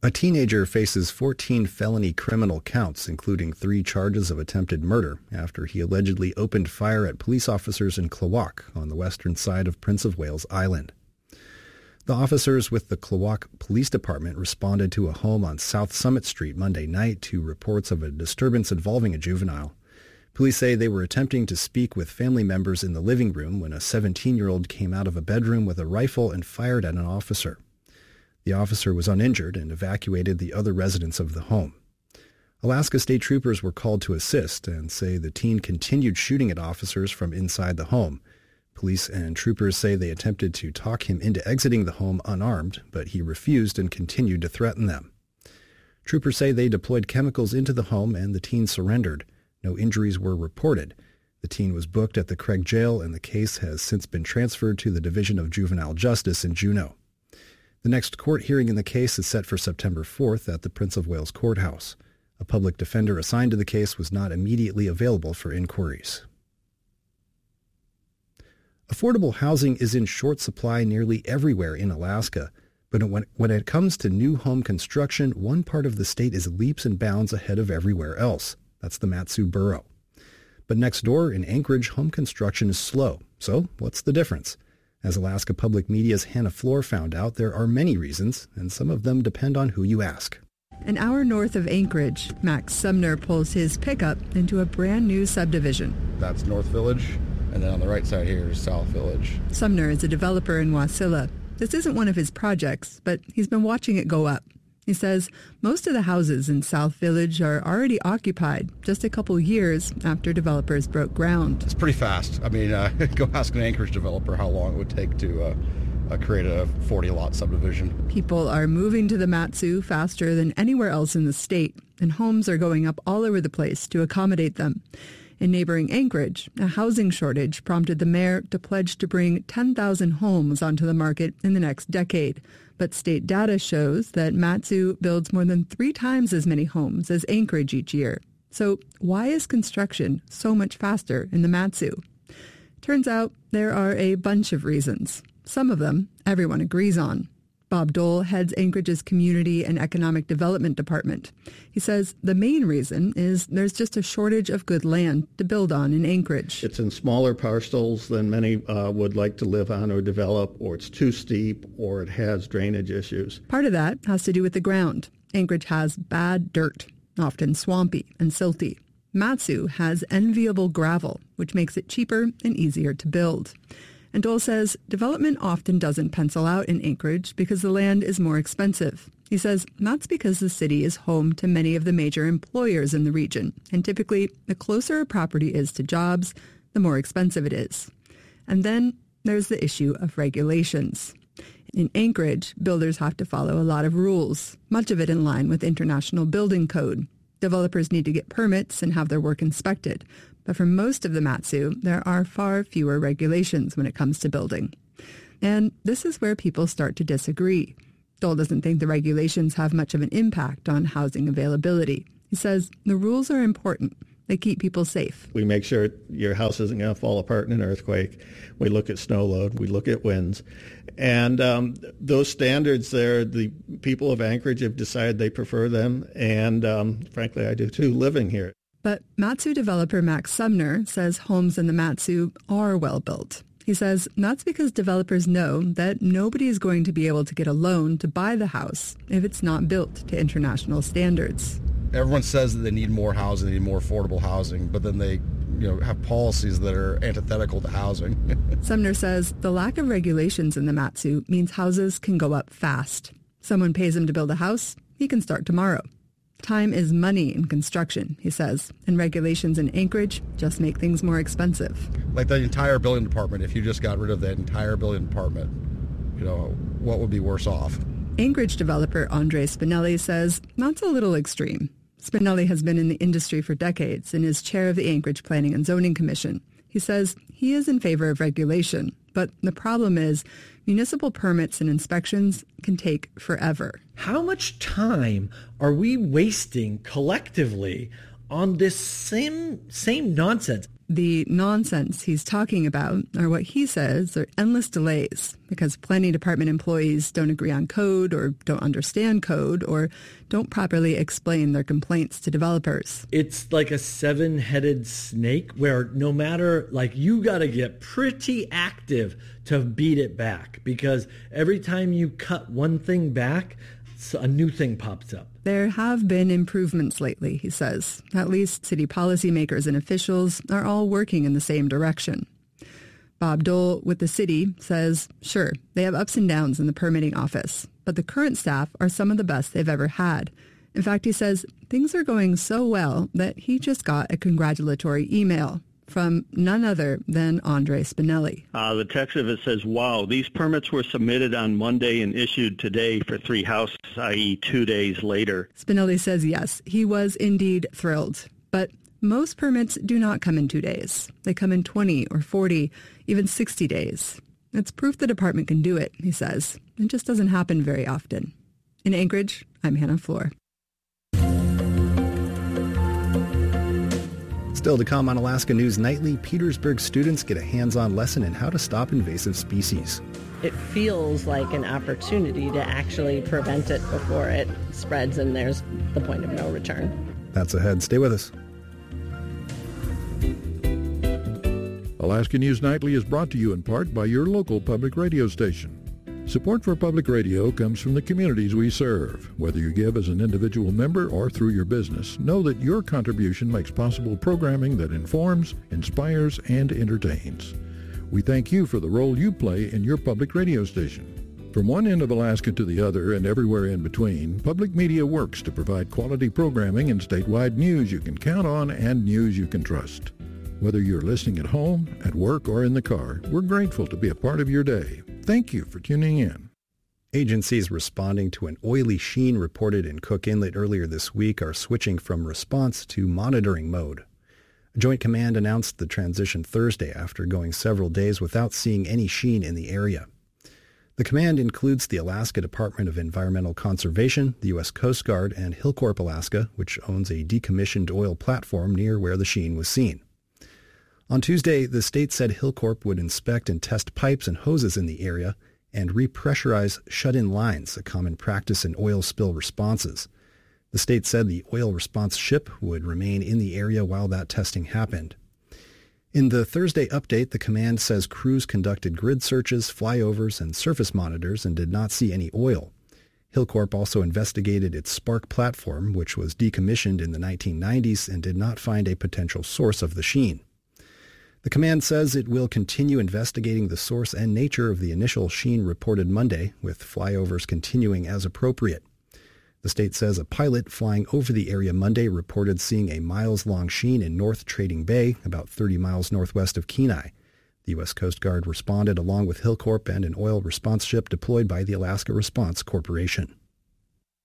A teenager faces 14 felony criminal counts, including 3 charges of attempted murder, after he allegedly opened fire at police officers in Klawock on the western side of Prince of Wales Island. The officers with the Klawock Police Department responded to a home on South Summit Street Monday night to reports of a disturbance involving a juvenile. Police say they were attempting to speak with family members in the living room when a 17-year-old came out of a bedroom with a rifle and fired at an officer. The officer was uninjured and evacuated the other residents of the home. Alaska State Troopers were called to assist and say the teen continued shooting at officers from inside the home. Police and troopers say they attempted to talk him into exiting the home unarmed, but he refused and continued to threaten them. Troopers say they deployed chemicals into the home and the teen surrendered. No injuries were reported. The teen was booked at the Craig Jail and the case has since been transferred to the Division of Juvenile Justice in Juneau. The next court hearing in the case is set for September 4th at the Prince of Wales Courthouse. A public defender assigned to the case was not immediately available for inquiries. Affordable housing is in short supply nearly everywhere in Alaska, but when it comes to new home construction, one part of the state is leaps and bounds ahead of everywhere else. That's the Mat-Su Borough. But next door in Anchorage, home construction is slow. So what's the difference? As Alaska Public Media's Hannah Floor found out, there are many reasons, and some of them depend on who you ask. An hour north of Anchorage, Max Sumner pulls his pickup into a brand new subdivision. That's North Village, and then on the right side here is South Village. Sumner is a developer in Wasilla. This isn't one of his projects, but he's been watching it go up. He says most of the houses in South Village are already occupied just a couple years after developers broke ground. It's pretty fast. I mean, go ask an Anchorage developer how long it would take to create a 40-lot subdivision. People are moving to the Mat-Su faster than anywhere else in the state, and homes are going up all over the place to accommodate them. In neighboring Anchorage, a housing shortage prompted the mayor to pledge to bring 10,000 homes onto the market in the next decade. But state data shows that Mat-Su builds more than 3 times as many homes as Anchorage each year. So why is construction so much faster in the Mat-Su? Turns out there are a bunch of reasons. Some of them everyone agrees on. Bob Dole heads Anchorage's Community and Economic Development Department. He says the main reason is there's just a shortage of good land to build on in Anchorage. It's in smaller parcels than many would like to live on or develop, or it's too steep, or it has drainage issues. Part of that has to do with the ground. Anchorage has bad dirt, often swampy and silty. Mat-Su has enviable gravel, which makes it cheaper and easier to build. And Dole says development often doesn't pencil out in Anchorage because the land is more expensive. He says that's because the city is home to many of the major employers in the region, and typically the closer a property is to jobs, the more expensive it is. And then there's the issue of regulations. In Anchorage, builders have to follow a lot of rules, much of it in line with International Building Code. Developers need to get permits and have their work inspected. But for most of the Mat-Su, there are far fewer regulations when it comes to building. And this is where people start to disagree. Dole doesn't think the regulations have much of an impact on housing availability. He says the rules are important. They keep people safe. We make sure your house isn't going to fall apart in an earthquake. We look at snow load. We look at winds. And those standards there, the people of Anchorage have decided they prefer them. And frankly, I do too, living here. But Mat-Su developer Max Sumner says homes in the Mat-Su are well built. He says that's because developers know that nobody is going to be able to get a loan to buy the house if it's not built to international standards. Everyone says that they need more housing, they need more affordable housing, but then they have policies that are antithetical to housing. Sumner says the lack of regulations in the Mat-Su means houses can go up fast. Someone pays him to build a house, he can start tomorrow. Time is money in construction, he says, and regulations in Anchorage just make things more expensive. Like the entire building department, if you just got rid of that entire building department, what would be worse off? Anchorage developer Andre Spinelli says that's a little extreme. Spinelli has been in the industry for decades and is chair of the Anchorage Planning and Zoning Commission. He says he is in favor of regulation, but the problem is municipal permits and inspections can take forever. How much time are we wasting collectively on this same nonsense? The nonsense he's talking about are what he says are endless delays because plenty department employees don't agree on code or don't understand code or don't properly explain their complaints to developers. It's like a seven-headed snake where no matter, you got to get pretty active to beat it back because every time you cut one thing back, a new thing pops up. There have been improvements lately, he says. At least city policymakers and officials are all working in the same direction. Bob Dole with the city says, sure, they have ups and downs in the permitting office, but the current staff are some of the best they've ever had. In fact, he says things are going so well that he just got a congratulatory email from none other than Andre Spinelli. The text of it says, wow, these permits were submitted on Monday and issued today for 3 houses, i.e. 2 days later. Spinelli says yes, he was indeed thrilled. But most permits do not come in 2 days. They come in 20 or 40, even 60 days. It's proof the department can do it, he says. It just doesn't happen very often. In Anchorage, I'm Hannah Floor. Still to come on Alaska News Nightly, Petersburg students get a hands-on lesson in how to stop invasive species. It feels like an opportunity to actually prevent it before it spreads and there's the point of no return. That's ahead. Stay with us. Alaska News Nightly is brought to you in part by your local public radio station. Support for public radio comes from the communities we serve. Whether you give as an individual member or through your business, know that your contribution makes possible programming that informs, inspires, and entertains. We thank you for the role you play in your public radio station. From one end of Alaska to the other and everywhere in between, public media works to provide quality programming and statewide news you can count on and news you can trust. Whether you're listening at home, at work, or in the car, we're grateful to be a part of your day. Thank you for tuning in. Agencies responding to an oily sheen reported in Cook Inlet earlier this week are switching from response to monitoring mode. A joint command announced the transition Thursday after going several days without seeing any sheen in the area. The command includes the Alaska Department of Environmental Conservation, the U.S. Coast Guard, and Hilcorp Alaska, which owns a decommissioned oil platform near where the sheen was seen. On Tuesday, the state said Hilcorp would inspect and test pipes and hoses in the area and repressurize shut-in lines, a common practice in oil spill responses. The state said the oil response ship would remain in the area while that testing happened. In the Thursday update, the command says crews conducted grid searches, flyovers, and surface monitors and did not see any oil. Hilcorp also investigated its Spark platform, which was decommissioned in the 1990s and did not find a potential source of the sheen. The command says it will continue investigating the source and nature of the initial sheen reported Monday, with flyovers continuing as appropriate. The state says a pilot flying over the area Monday reported seeing a miles-long sheen in North Trading Bay, about 30 miles northwest of Kenai. The U.S. Coast Guard responded along with Hilcorp and an oil response ship deployed by the Alaska Response Corporation.